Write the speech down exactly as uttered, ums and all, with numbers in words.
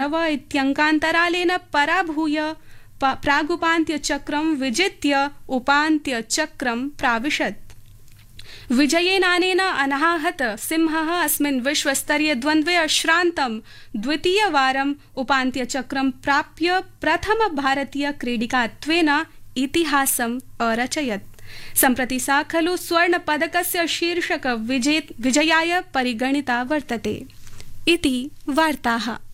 नव इत्यङ्कान्तरालेन पराभूय प्रागुपान्त्यचक्रं विजित्य उपान्त्यचक्रं प्राविशत्। विजयेनानेन अनाहत सिंहः अस्मिन् विश्वस्तरीय द्वन्द्वे अश्रान्तं द्वितीयवारम् उपान्त्यचक्रं प्राप्य प्रथम भारतीय क्रीडिकात्वेन इतिहासम् अरचयत्। सम्प्रति सा खलु स्वर्णपदकस्य शीर्षक विजयाय परिगणिता वर्तते। इति वार्ताः।